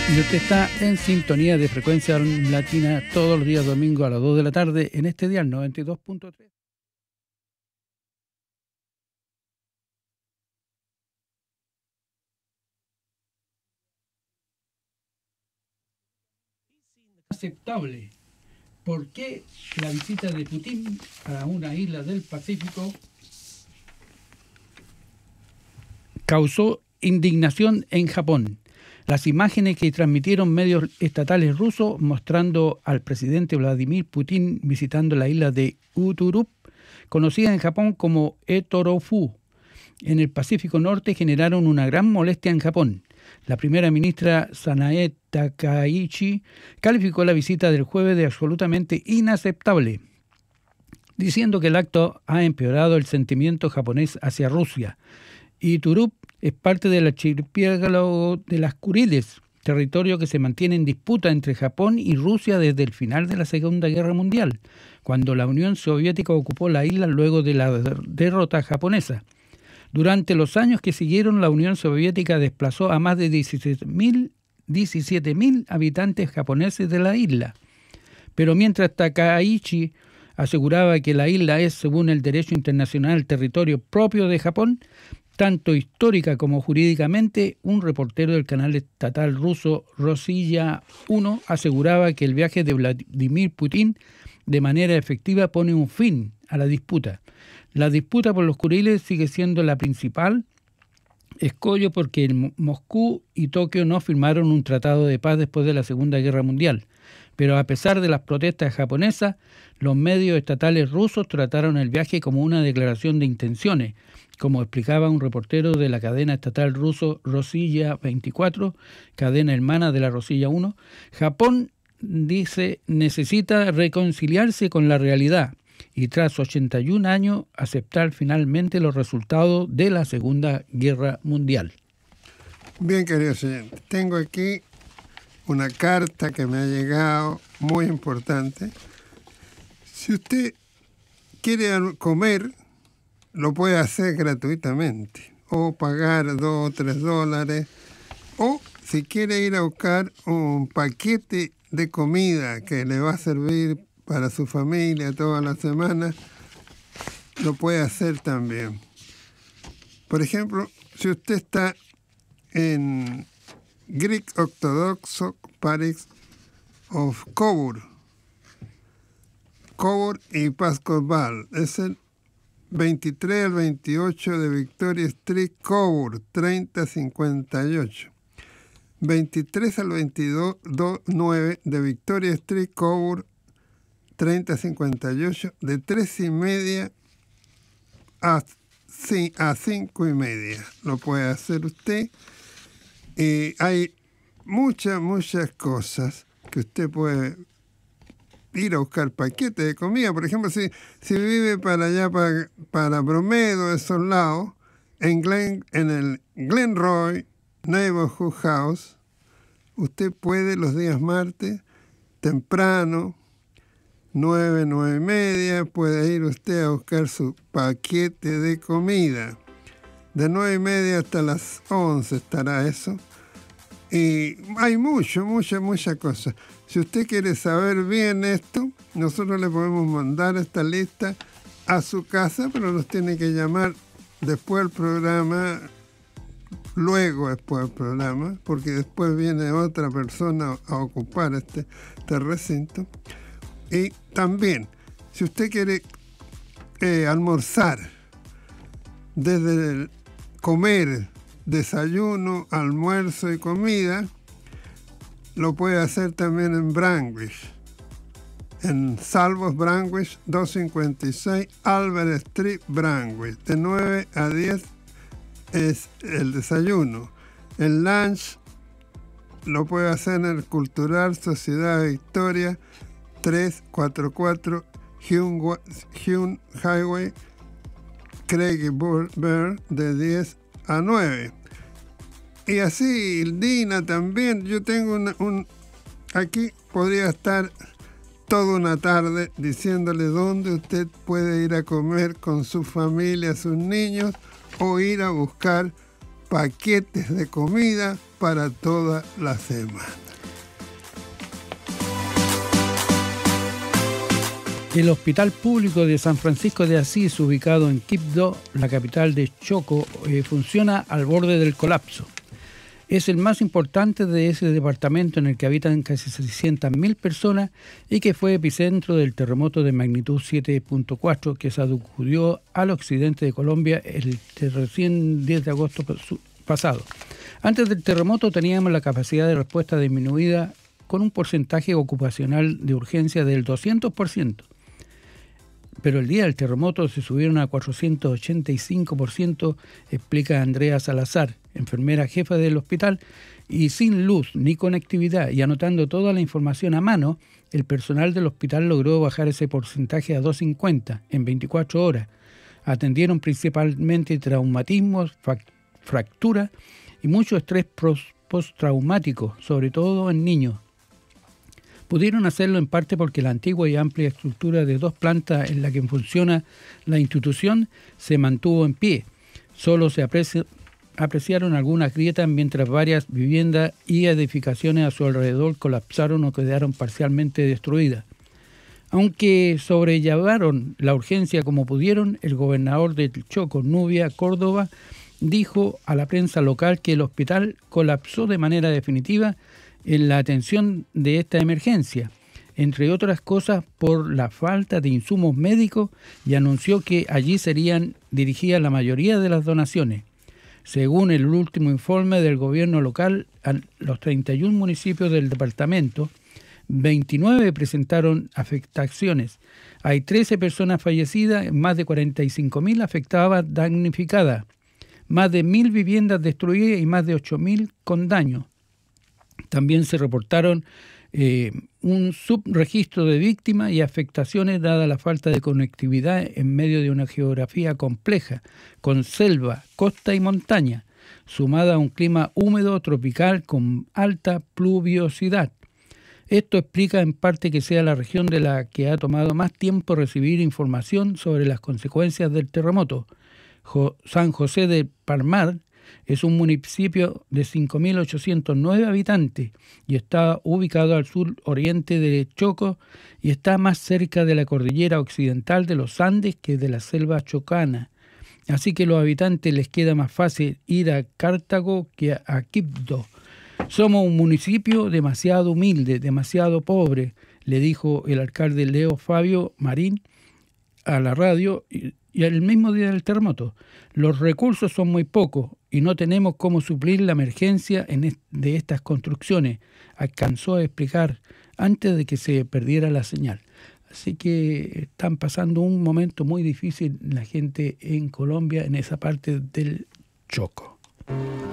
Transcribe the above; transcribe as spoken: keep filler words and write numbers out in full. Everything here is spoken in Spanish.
Y usted está en sintonía de Frecuencia Latina todos los días domingo a las dos de la tarde en este dial noventa y dos punto tres. Aceptable. ¿Por qué la visita de Putin a una isla del Pacífico causó indignación en Japón? Las imágenes que transmitieron medios estatales rusos mostrando al presidente Vladimir Putin visitando la isla de Uturup, conocida en Japón como Etorofu, en el Pacífico Norte, generaron una gran molestia en Japón. La primera ministra Sanae Takaichi calificó la visita del jueves de absolutamente inaceptable, diciendo que el acto ha empeorado el sentimiento japonés hacia Rusia. Uturup es parte del archipiélago de las Kuriles, territorio que se mantiene en disputa entre Japón y Rusia desde el final de la Segunda Guerra Mundial, cuando la Unión Soviética ocupó la isla luego de la derrota japonesa. Durante los años que siguieron, la Unión Soviética desplazó a más de diecisiete mil habitantes japoneses de la isla. Pero mientras Takaichi aseguraba que la isla es, según el derecho internacional, territorio propio de Japón, tanto histórica como jurídicamente, un reportero del canal estatal ruso Rossiya uno aseguraba que el viaje de Vladimir Putin de manera efectiva pone un fin a la disputa. La disputa por los Kuriles sigue siendo la principal escollo porque Moscú y Tokio no firmaron un tratado de paz después de la Segunda Guerra Mundial. Pero a pesar de las protestas japonesas, los medios estatales rusos trataron el viaje como una declaración de intenciones, como explicaba un reportero de la cadena estatal ruso Rossiya veinticuatro, cadena hermana de la Rossiya uno. Japón, dice, necesita reconciliarse con la realidad y tras ochenta y un años aceptar finalmente los resultados de la Segunda Guerra Mundial. Bien, querido señor, tengo aquí una carta que me ha llegado muy importante. Si usted quiere comer, lo puede hacer gratuitamente o pagar dos o tres dólares, o si quiere ir a buscar un paquete de comida que le va a servir para su familia toda la semana, lo puede hacer también. Por ejemplo, si usted está en Greek Orthodox Parish of Coburg, Coburg y Pascoval, es el veintitrés al veintiocho de Victoria Street, Coburg, treinta cincuenta y ocho. veintitrés al veintidós nueve de Victoria Street, Coburg, treinta cincuenta y ocho, de tres y media a, a cinco y media. Lo puede hacer usted. Y hay muchas, muchas cosas que usted puede ir a buscar paquetes de comida. Por ejemplo, si, si vive para allá, para, para Bromedo, esos lados, en, Glen, en el Glenroy Neighborhood House, usted puede los días martes, temprano, nueve, nueve y media, puede ir usted a buscar su paquete de comida. De nueve y media hasta las once estará eso. Y hay mucho, mucha, mucha cosa. Si usted quiere saber bien esto, nosotros le podemos mandar esta lista a su casa, pero nos tiene que llamar después del programa, luego después del programa, porque después viene otra persona a ocupar este, este recinto. Y también, si usted quiere eh, almorzar, desde el comer, desayuno, almuerzo y comida, lo puede hacer también en Brandwich, en Salvos Brandwich, doscientos cincuenta y seis Albert Street, Brandwich. De nueve a diez es el desayuno. El lunch lo puede hacer en el Cultural Sociedad Victoria, trescientos cuarenta y cuatro Hume Highway, Craigieburn, de diez a nueve. Y así el Dina también. Yo tengo una, un aquí podría estar toda una tarde diciéndole dónde usted puede ir a comer con su familia, sus niños, o ir a buscar paquetes de comida para toda la semana. El Hospital Público de San Francisco de Asís, ubicado en Quibdó, la capital de Choco, eh, funciona al borde del colapso. Es el más importante de ese departamento, en el que habitan casi seiscientas mil personas y que fue epicentro del terremoto de magnitud siete punto cuatro que sacudió al occidente de Colombia el recién diez de agosto pasado. Antes del terremoto teníamos la capacidad de respuesta disminuida con un porcentaje ocupacional de urgencia del doscientos por ciento. Pero el día del terremoto se subieron a cuatrocientos ochenta y cinco por ciento, explica Andrea Salazar, enfermera jefa del hospital, y sin luz ni conectividad y anotando toda la información a mano, el personal del hospital logró bajar ese porcentaje a dos punto cincuenta en veinticuatro horas. Atendieron principalmente traumatismos, fracturas y mucho estrés postraumático, sobre todo en niños. Pudieron hacerlo en parte porque la antigua y amplia estructura de dos plantas en la que funciona la institución se mantuvo en pie. Solo se aprecia, apreciaron algunas grietas mientras varias viviendas y edificaciones a su alrededor colapsaron o quedaron parcialmente destruidas. Aunque sobrellevaron la urgencia como pudieron, el gobernador de Choco, Nubia Córdoba, dijo a la prensa local que el hospital colapsó de manera definitiva en la atención de esta emergencia, entre otras cosas por la falta de insumos médicos, y anunció que allí serían dirigidas la mayoría de las donaciones. Según el último informe del gobierno local, a los treinta y un municipios del departamento, veintinueve presentaron afectaciones. Hay trece personas fallecidas, más de cuarenta y cinco mil afectadas damnificadas, más de mil viviendas destruidas y más de ocho mil con daño. También se reportaron eh, un subregistro de víctimas y afectaciones dada la falta de conectividad en medio de una geografía compleja, con selva, costa y montaña, sumada a un clima húmedo tropical con alta pluviosidad. Esto explica en parte que sea la región de la que ha tomado más tiempo recibir información sobre las consecuencias del terremoto. Jo- San José de Palmar es un municipio de cinco mil ochocientos nueve habitantes y está ubicado al sur-oriente de Choco y está más cerca de la cordillera occidental de los Andes que de la selva chocana. Así que a los habitantes les queda más fácil ir a Cartago que a Quibdó. Somos un municipio demasiado humilde, demasiado pobre, le dijo el alcalde Leo Fabio Marín a la radio y, y el mismo día del terremoto. Los recursos son muy pocos y no tenemos cómo suplir la emergencia en est- de estas construcciones, alcanzó a explicar antes de que se perdiera la señal. Así que están pasando un momento muy difícil la gente en Colombia, en esa parte del Choco.